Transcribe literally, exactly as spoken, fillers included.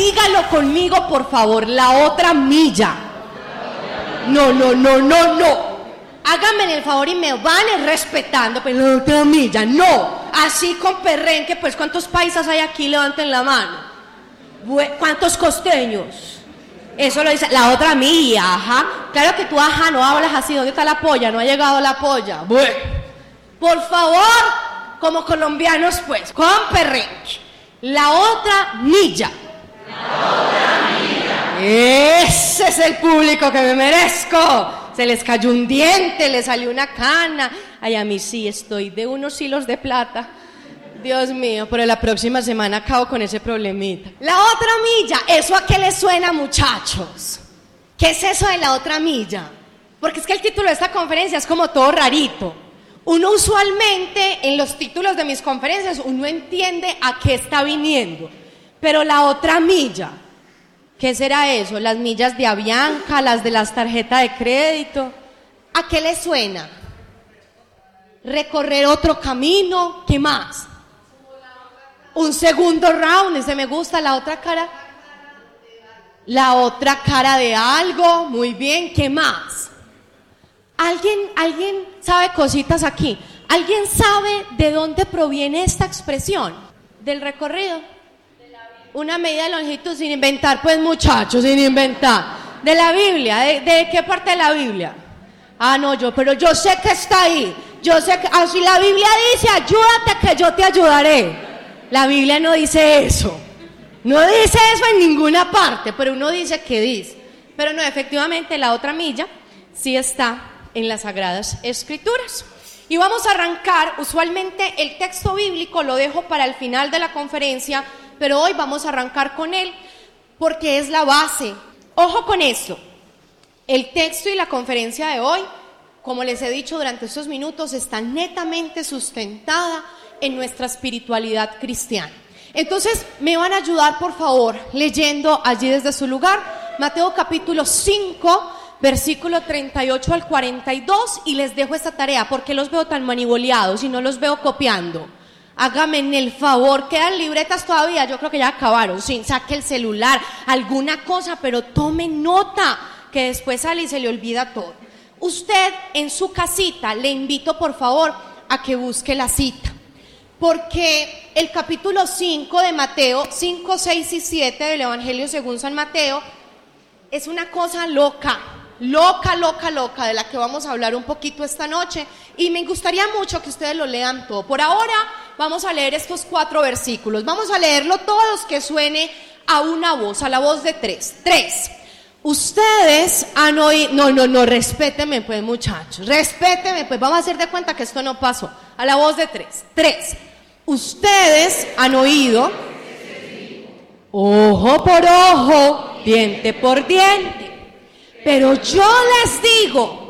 dígalo conmigo, por favor, la otra milla. No, no, no, no, no. Háganme el favor y me van respetando, pero la otra milla, no. Así con perrenque, pues ¿cuántos paisas hay aquí? Levanten la mano. ¿Cuántos costeños? Eso lo dice, la otra milla, ajá. Claro que tú, ajá, no hablas así. ¿Dónde está la polla? No ha llegado la polla. Bueno, por favor, como colombianos, pues, con perrenque. La otra milla. La otra milla. Ese es el público que me merezco. Se les cayó un diente, les salió una cana. Ay, a mí sí, estoy de unos hilos de plata. Dios mío, pero la próxima semana acabo con ese problemita. La otra milla, ¿eso a qué les suena, muchachos? ¿Qué es eso de la otra milla? Porque es que el título de esta conferencia es como todo rarito. Uno usualmente, en los títulos de mis conferencias, uno entiende a qué está viniendo. Pero la otra milla, ¿qué será eso? Las millas de Avianca, las de las tarjetas de crédito. ¿A qué les suena? Recorrer otro camino, ¿qué más? Un segundo round, ese me gusta, la otra cara. La otra cara de algo, muy bien, ¿qué más? ¿Alguien, alguien sabe cositas aquí? ¿Alguien sabe de dónde proviene esta expresión? ¿Del recorrido? Una medida de longitud sin inventar, pues muchachos, sin inventar. De la Biblia, ¿de, de qué parte de la Biblia? Ah, no, yo, pero yo sé que está ahí. Yo sé que, así la Biblia dice, ayúdate que yo te ayudaré. La Biblia no dice eso. No dice eso en ninguna parte, pero uno dice que dice. Pero no, efectivamente, la otra milla sí está en las Sagradas Escrituras. Y vamos a arrancar, usualmente el texto bíblico lo dejo para el final de la conferencia, pero hoy vamos a arrancar con él porque es la base. Ojo con esto, el texto y la conferencia de hoy, como les he dicho durante estos minutos, está netamente sustentada en nuestra espiritualidad cristiana. Entonces, me van a ayudar, por favor, leyendo allí desde su lugar, Mateo capítulo cinco, versículo treinta y ocho al cuarenta y dos, y les dejo esta tarea, porque los veo tan maniboleados y no los veo copiando. Hágame el favor, quedan libretas todavía, yo creo que ya acabaron, sí, saque el celular, alguna cosa, pero tome nota, que después sale y se le olvida todo. Usted en su casita, le invito por favor a que busque la cita, porque el capítulo cinco de Mateo, cinco, seis y siete del Evangelio según San Mateo, es una cosa loca, loca, loca, loca, de la que vamos a hablar un poquito esta noche, y me gustaría mucho que ustedes lo lean todo. Por ahora vamos a leer estos cuatro versículos, vamos a leerlo todos, que suene a una voz, a la voz de tres. Tres. Ustedes han oído, no, no, no, respéteme pues muchachos, respéteme pues, vamos a hacer de cuenta que esto no pasó. A la voz de tres. Tres. Ustedes han oído, ojo por ojo, diente por diente, pero yo les digo